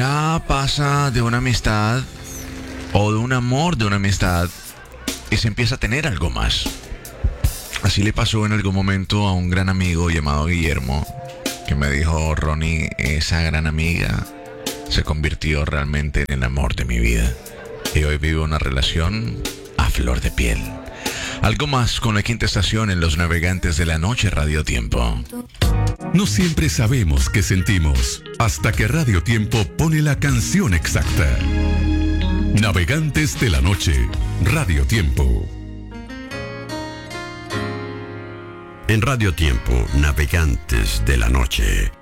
Ya pasa de una amistad o de un amor de una amistad y se empieza a tener algo más. Así le pasó en algún momento a un gran amigo llamado Guillermo, que me dijo: Ronnie, esa gran amiga se convirtió realmente en el amor de mi vida. Y hoy vivo una relación a flor de piel. Algo más con la quinta estación en Los Navegantes de la Noche, Radio Tiempo. No siempre sabemos qué sentimos, hasta que Radio Tiempo pone la canción exacta. Navegantes de la Noche, Radio Tiempo. En Radio Tiempo, Navegantes de la Noche.